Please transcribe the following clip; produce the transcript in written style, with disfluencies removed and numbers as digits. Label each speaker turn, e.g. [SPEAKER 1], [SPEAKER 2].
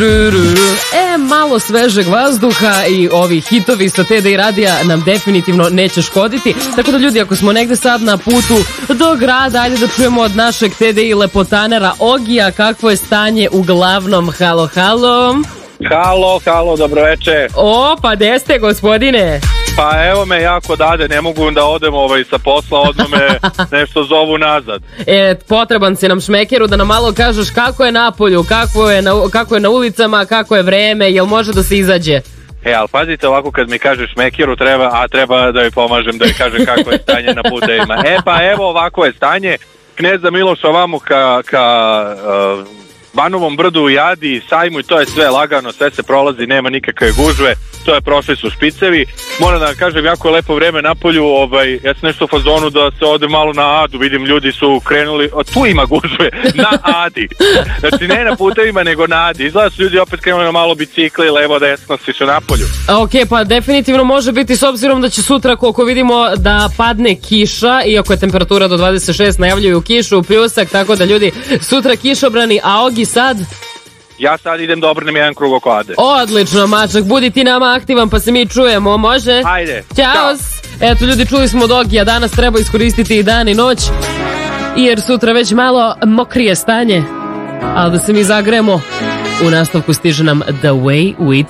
[SPEAKER 1] Malo svežeg vazduha i ovi hitovi sa TDI radija nam definitivno neće škoditi. Tako da ljudi, ako smo negde sad na putu do grada, ajde da čujemo od našeg TDI lepotanera Ogija kakvo je stanje u glavnom. Halo, halo.
[SPEAKER 2] Halo, dobroveče.
[SPEAKER 1] O, pa gde ste, gospodine?
[SPEAKER 2] Pa evo me jako dade, ne mogu da odem sa posla, odmah me nešto zovu nazad.
[SPEAKER 1] Potreban si nam šmekeru da nam malo kažeš kako je na polju, kako je na ulicama, kako je vreme, jel može da se izađe?
[SPEAKER 2] Ali pazite ovako, kad mi kažeš šmekeru treba da joj pomažem, da joj kažem kako je stanje na putevima. Pa evo ovako je stanje, Kneza Miloša ovamo ka Banovom brdu u Jadi, Sajmu i to je sve lagano, sve se prolazi, nema nikakve gužve, to je prošli su špicevi. Moram da kažem, jako je lepo vreme na polju, ja sam nešto u fazonu da se ode malo na Adu, vidim ljudi su krenuli, tu ima gužve, na Adi. Znači ne na putevima nego na Adi, izgleda su ljudi opet krenuli na malo bicikli, levo desno, svi su na polju.
[SPEAKER 1] Ok, pa definitivno može biti s obzirom da će sutra, koliko vidimo, da padne kiša, iako je temperatura do 26, najavljuju kišu, pljusak, tako da ljudi sutra kišobrani, a Ogi sad?
[SPEAKER 2] Ja sad idem da obrnem jedan krug oko Ade.
[SPEAKER 1] Odlično, mačak, budi ti nama aktivan pa se mi čujemo, može?
[SPEAKER 2] Ajde.
[SPEAKER 1] Ćao. Eto ljudi, čuli smo od Ogija, danas treba iskoristiti i dan i noć, jer sutra već malo mokrije stanje, ali da se mi zagremo, u nastavku stiže nam The Way with